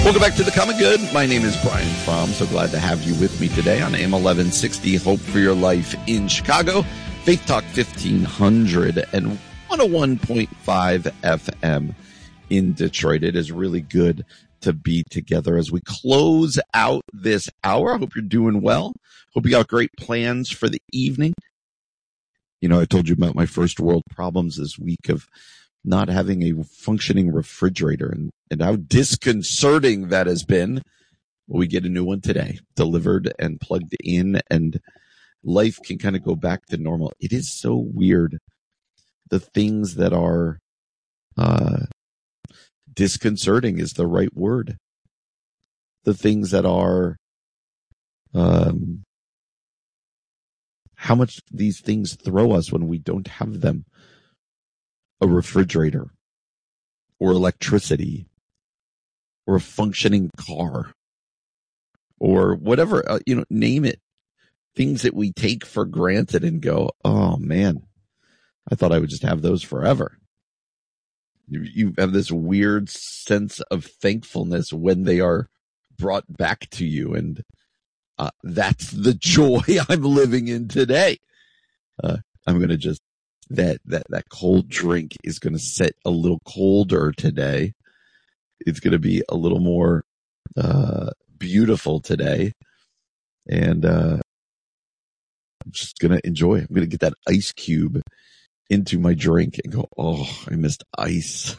Welcome back to The Common Good. My name is Brian Fromm. So glad to have you with me today on AM 1160, Hope for Your Life in Chicago, Faith Talk 1500 and 101.5 FM in Detroit. It is really good to be together as we close out this hour. I hope you're doing well. Hope you got great plans for the evening. You know, I told you about my first world problems this week of not having a functioning refrigerator and how disconcerting that has been. Well, we get a new one today, delivered and plugged in, and life can kind of go back to normal. It is so weird. The things that are disconcerting is the right word. The things that are how much these things throw us when we don't have them. A refrigerator or electricity or a functioning car or whatever, name it. Things that we take for granted and go, oh man, I thought I would just have those forever. You have this weird sense of thankfulness when they are brought back to you. And that's the joy I'm living in today. I'm going to just, that cold drink is going to set a little colder today. It's going to be a little more beautiful today. And I'm just going to enjoy. I'm going to get that ice cube into my drink and go, oh, I missed ice.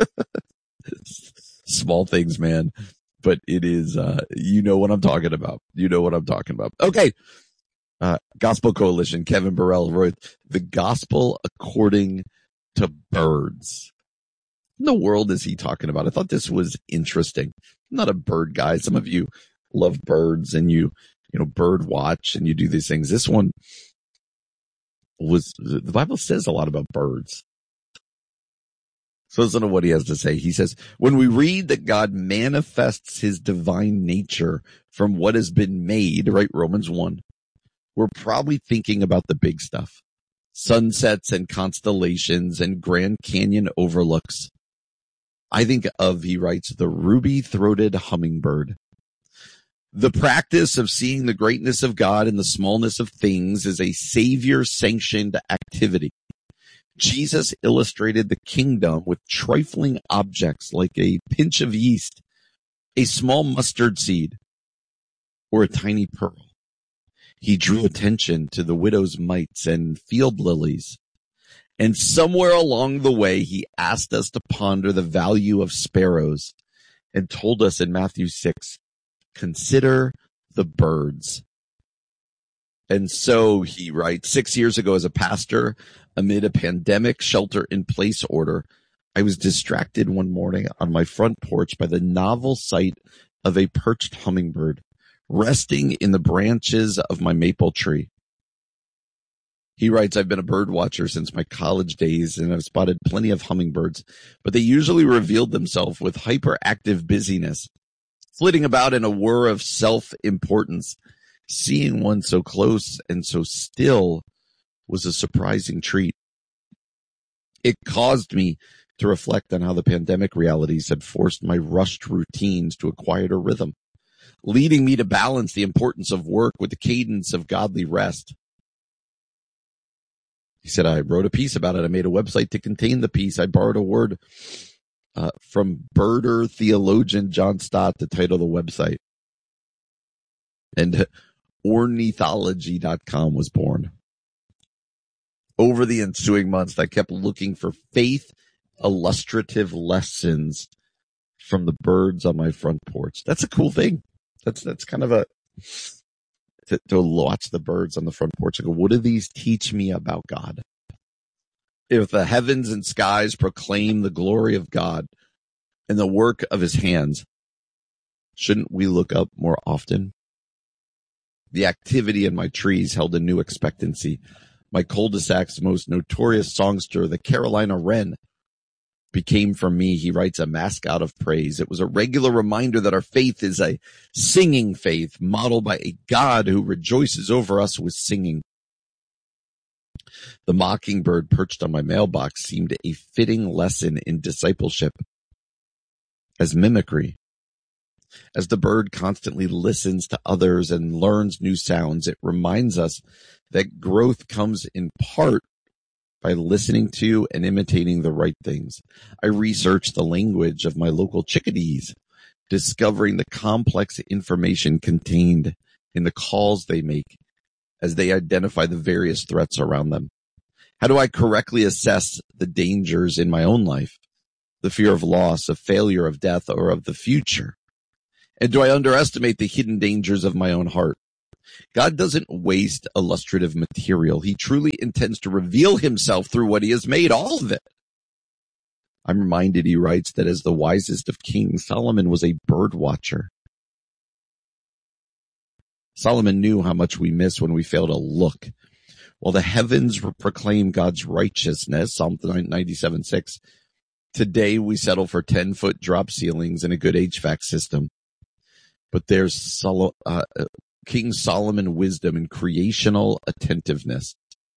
Small things, man. But it is, you know what I'm talking about. You know what I'm talking about. Okay. Gospel Coalition, Kevin Burrell wrote, the gospel according to birds. What in the world is he talking about? I thought this was interesting. I'm not a bird guy. Some of you love birds and you bird watch and you do these things. This one was, the Bible says a lot about birds. So listen to what he has to say. He says, when we read that God manifests his divine nature from what has been made, right? Romans 1. We're probably thinking about the big stuff. Sunsets and constellations and Grand Canyon overlooks. I think of, he writes, the ruby-throated hummingbird. The practice of seeing the greatness of God in the smallness of things is a Savior-sanctioned activity. Jesus illustrated the kingdom with trifling objects like a pinch of yeast, a small mustard seed, or a tiny pearl. He drew attention to the widow's mites and field lilies. And somewhere along the way, he asked us to ponder the value of sparrows and told us in Matthew 6, consider the birds. And so he writes, 6 years ago as a pastor, amid a pandemic shelter-in-place order, I was distracted one morning on my front porch by the novel sight of a perched hummingbird resting in the branches of my maple tree. He writes, I've been a bird watcher since my college days and I've spotted plenty of hummingbirds, but they usually revealed themselves with hyperactive busyness, flitting about in a whir of self-importance. Seeing one so close and so still was a surprising treat. It caused me to reflect on how the pandemic realities had forced my rushed routines to a quieter rhythm, leading me to balance the importance of work with the cadence of godly rest. He said, I wrote a piece about it. I made a website to contain the piece. I borrowed a word from birder theologian John Stott to title the website. And ornithology.com was born. Over the ensuing months, I kept looking for faith illustrative lessons from the birds on my front porch. That's a cool thing. That's kind of to watch the birds on the front porch. I go, what do these teach me about God? If the heavens and skies proclaim the glory of God and the work of his hands, shouldn't we look up more often? The activity in my trees held a new expectancy. My cul-de-sac's most notorious songster, the Carolina wren, became for me, he writes, a mascot of praise. It was a regular reminder that our faith is a singing faith modeled by a God who rejoices over us with singing. The mockingbird perched on my mailbox seemed a fitting lesson in discipleship. As mimicry, As the bird constantly listens to others and learns new sounds, it reminds us that growth comes in part by listening to and imitating the right things. I research the language of my local chickadees, discovering the complex information contained in the calls they make as they identify the various threats around them. How do I correctly assess the dangers in my own life? The fear of loss, of failure, of death, or of the future? And do I underestimate the hidden dangers of my own heart? God doesn't waste illustrative material. He truly intends to reveal himself through what he has made, all of it. I'm reminded, he writes, that as the wisest of kings, Solomon was a bird watcher. Solomon knew how much we miss when we fail to look. While the heavens proclaim God's righteousness, Psalm 97:6, today we settle for 10-foot drop ceilings and a good HVAC system. But there's King Solomon wisdom and creational attentiveness.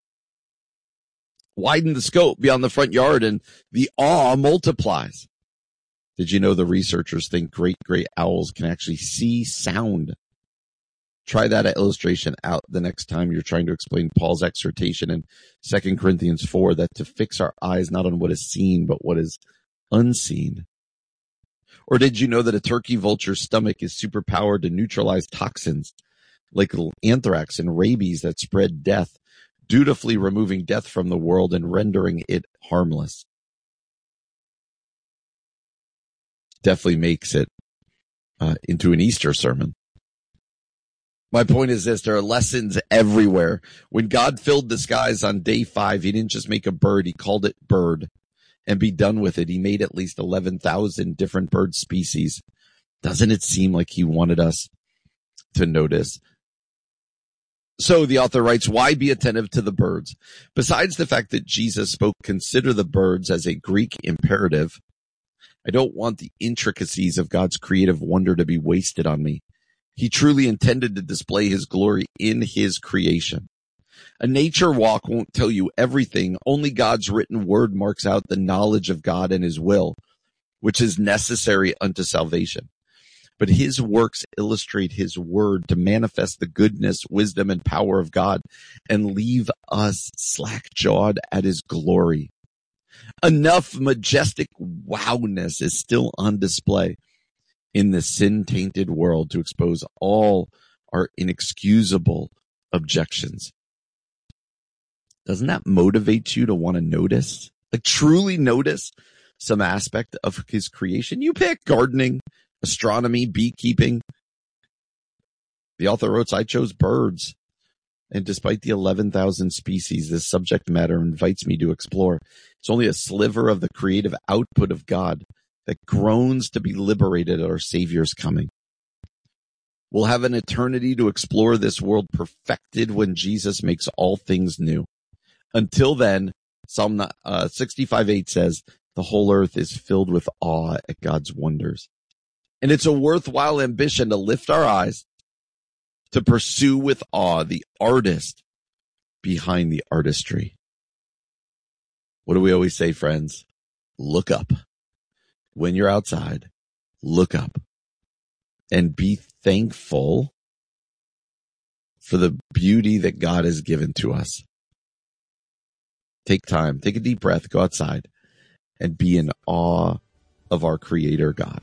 Widen the scope beyond the front yard and the awe multiplies. Did you know the researchers think great owls can actually see sound? Try that illustration out the next time you're trying to explain Paul's exhortation in 2 Corinthians 4, that to fix our eyes not on what is seen, but what is unseen. Or did you know that a turkey vulture's stomach is superpowered to neutralize toxins like anthrax and rabies that spread death, dutifully removing death from the world and rendering it harmless? Definitely makes it into an Easter sermon. My point is this: there are lessons everywhere. When God filled the skies on day 5, he didn't just make a bird, he called it bird and be done with it. He made at least 11,000 different bird species. Doesn't it seem like he wanted us to notice? So the author writes, why be attentive to the birds? Besides the fact that Jesus spoke, consider the birds, as a Greek imperative, I don't want the intricacies of God's creative wonder to be wasted on me. He truly intended to display his glory in his creation. A nature walk won't tell you everything. Only God's written word marks out the knowledge of God and his will, which is necessary unto salvation. But his works illustrate his word to manifest the goodness, wisdom, and power of God and leave us slack-jawed at his glory. Enough majestic wowness is still on display in the sin-tainted world to expose all our inexcusable objections. Doesn't that motivate you to want to notice, like truly notice some aspect of his creation? You pick gardening, astronomy, beekeeping. The author wrote, I chose birds. And despite the 11,000 species, this subject matter invites me to explore. It's only a sliver of the creative output of God that groans to be liberated at our Savior's coming. We'll have an eternity to explore this world perfected when Jesus makes all things new. Until then, Psalm 65:8 says, the whole earth is filled with awe at God's wonders. And it's a worthwhile ambition to lift our eyes, to pursue with awe the artist behind the artistry. What do we always say, friends? Look up. When you're outside, look up and be thankful for the beauty that God has given to us. Take time, take a deep breath, go outside and be in awe of our Creator God.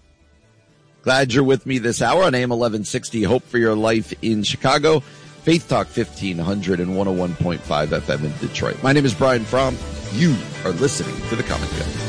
Glad you're with me this hour on AM 1160, Hope for Your Life in Chicago, Faith Talk 1500 and 101.5 FM in Detroit. My name is Brian Fromm. You are listening to The Common Good.